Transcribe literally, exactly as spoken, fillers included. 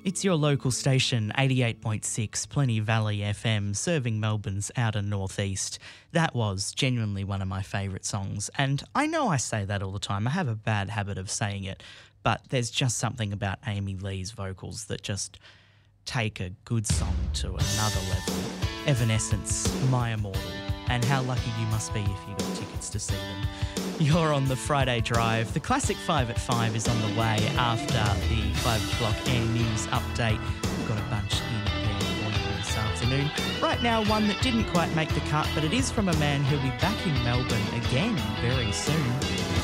It's your local station, eighty-eight point six Plenty Valley F M, serving Melbourne's outer northeast. That was genuinely one of my favourite songs, and I know I say that all the time. I have a bad habit of saying it, but there's just something about Amy Lee's vocals that just take a good song to another level. Evanescence, My Immortal, and how lucky you must be if you got tickets to see them. You're on the Friday Drive. The classic five at five is on the way after the five o'clock Air News update. We've got a bunch in there for you this afternoon. Right now, one that didn't quite make the cut, but it is from a man who'll be back in Melbourne again very soon.